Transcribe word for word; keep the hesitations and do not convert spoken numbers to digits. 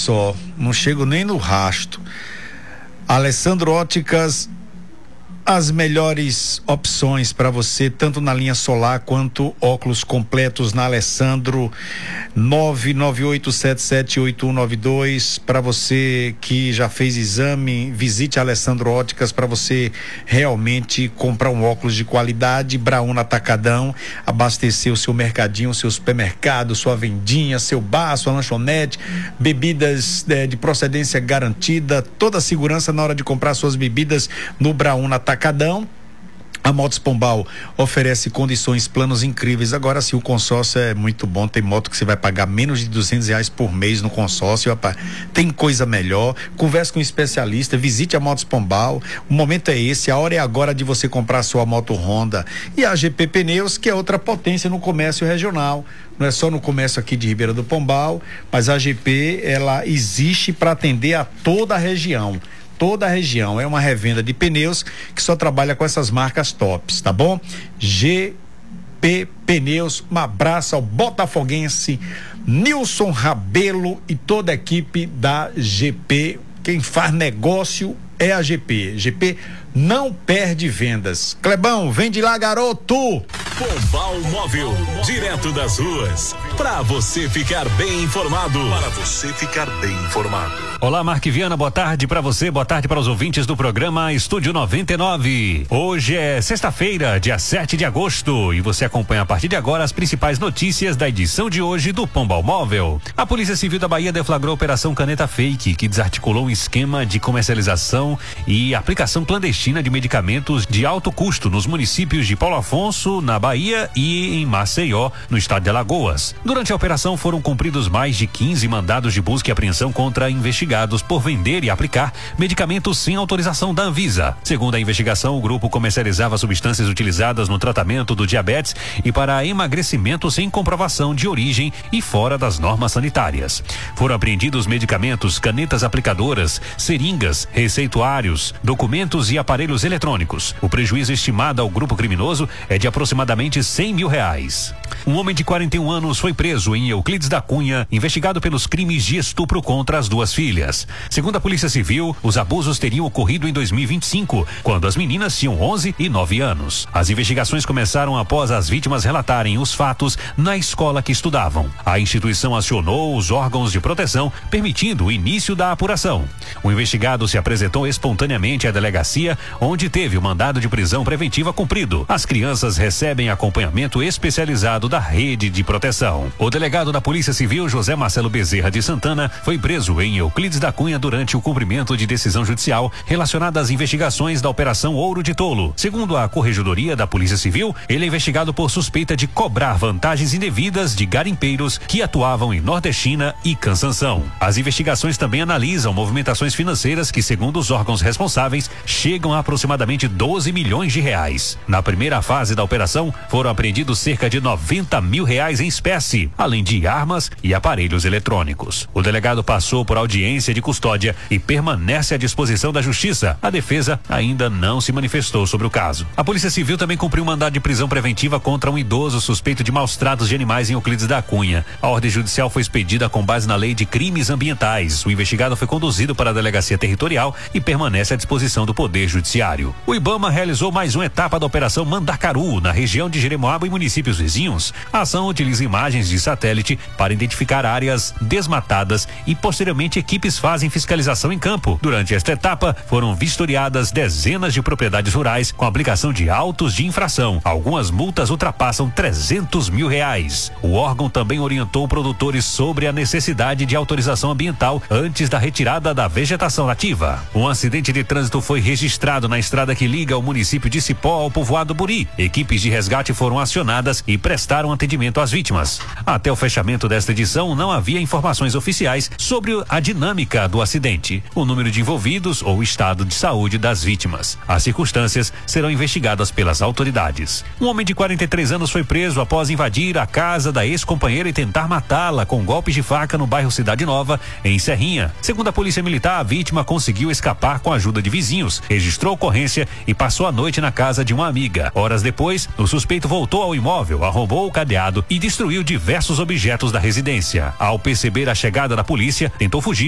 só, não chego nem no rasto. Alessandro Óticas, as melhores opções para você, tanto na linha solar quanto óculos completos na Alessandro. Nove nove oito sete sete oito um nove dois. Para você que já fez exame, visite a Alessandro Óticas para você realmente comprar um óculos de qualidade. Brauna Atacadão, abastecer o seu mercadinho, o seu supermercado, sua vendinha, seu bar, sua lanchonete, bebidas é, de procedência garantida, toda a segurança na hora de comprar suas bebidas no Brauna Atacadão. Atacadão. A Motos Pombal oferece condições, planos incríveis. Agora sim, o consórcio é muito bom. Tem moto que você vai pagar menos de duzentos reais por mês no consórcio, rapaz. Tem coisa melhor. Converse com um especialista, visite a Motos Pombal. O momento é esse, a hora é agora de você comprar sua moto Honda. E a G P Pneus, que é outra potência no comércio regional. Não é só no comércio aqui de Ribeira do Pombal, mas a G P, ela existe para atender a toda a região. Toda a região. É uma revenda de pneus que só trabalha com essas marcas tops, tá bom? G P Pneus, um abraço ao botafoguense Nilson Rabelo e toda a equipe da G P. Quem faz negócio é a G P. G P não perde vendas. Clebão, vende lá, garoto! Pombal Móvel, direto das ruas, para você ficar bem informado. Para você ficar bem informado. Olá, Mark Viana, boa tarde para você, boa tarde para os ouvintes do programa Estúdio noventa e nove. Hoje é sexta-feira, dia sete de agosto, e você acompanha a partir de agora as principais notícias da edição de hoje do Pombal Móvel. A Polícia Civil da Bahia deflagrou a Operação Caneta Fake, que desarticulou um esquema de comercialização e aplicação clandestina de medicamentos de alto custo nos municípios de Paulo Afonso, na Bahia, e em Maceió, no estado de Alagoas. Durante a operação foram cumpridos mais de quinze mandados de busca e apreensão contra investigados por vender e aplicar medicamentos sem autorização da Anvisa. Segundo a investigação, o grupo comercializava substâncias utilizadas no tratamento do diabetes e para emagrecimento sem comprovação de origem e fora das normas sanitárias. Foram apreendidos medicamentos, canetas aplicadoras, seringas, receituários, documentos e aparelhos eletrônicos. O prejuízo estimado ao grupo criminoso é de aproximadamente cem mil reais. Um homem de quarenta e um anos foi preso em Euclides da Cunha, investigado pelos crimes de estupro contra as duas filhas. Segundo a Polícia Civil, os abusos teriam ocorrido em dois mil e vinte e cinco, quando as meninas tinham onze e nove anos. As investigações começaram após as vítimas relatarem os fatos na escola que estudavam. A instituição acionou os órgãos de proteção, permitindo o início da apuração. O investigado se apresentou espontaneamente à delegacia, onde teve o mandado de prisão preventiva cumprido. As crianças recebem acompanhamento especializado da rede de proteção. O delegado da Polícia Civil, José Marcelo Bezerra de Santana, foi preso em Euclides da Cunha durante o cumprimento de decisão judicial relacionada às investigações da Operação Ouro de Tolo. Segundo a Corregedoria da Polícia Civil, ele é investigado por suspeita de cobrar vantagens indevidas de garimpeiros que atuavam em Nordestina e Cansanção. As investigações também analisam movimentações financeiras que, segundo os órgãos responsáveis, chegam a aproximadamente doze milhões de reais. Na primeira fase da operação, foram apreendidos cerca de noventa mil reais em espécie, além de armas e aparelhos eletrônicos. O delegado passou por audiência de custódia e permanece à disposição da Justiça. A defesa ainda não se manifestou sobre o caso. A Polícia Civil também cumpriu um mandado de prisão preventiva contra um idoso suspeito de maus tratos de animais em Euclides da Cunha. A ordem judicial foi expedida com base na Lei de Crimes Ambientais. O investigado foi conduzido para a Delegacia Territorial e permanece à disposição do Poder Judiciário. O IBAMA realizou mais uma etapa da Operação Mandacaru, na região de Jeremoabo e municípios vizinhos. A ação utiliza imagens de satélite para identificar áreas desmatadas e posteriormente equipes fazem fiscalização em campo. Durante esta etapa, foram vistoriadas dezenas de propriedades rurais com aplicação de autos de infração. Algumas multas ultrapassam trezentos mil reais. O órgão também orientou produtores sobre a necessidade de autorização ambiental antes da retirada da vegetação nativa. Um acidente de trânsito foi registrado na estrada que liga o município de Cipó ao povoado Buri. Equipes de resgate foram acionadas e prestaram atendimento às vítimas. Até o fechamento desta edição, não havia informações oficiais sobre a dinâmica do acidente, o número de envolvidos ou o estado de saúde das vítimas. As circunstâncias serão investigadas pelas autoridades. Um homem de quarenta e três anos foi preso após invadir a casa da ex-companheira e tentar matá-la com golpes de faca no bairro Cidade Nova, em Serrinha. Segundo a Polícia Militar, a vítima conseguiu escapar com a ajuda de vizinhos, registrou a ocorrência e passou a noite na casa de uma amiga. Horas depois, o suspeito voltou ao imóvel, arrombou o cadeado e destruiu diversos objetos da residência. Ao perceber a chegada da polícia, tentou fugir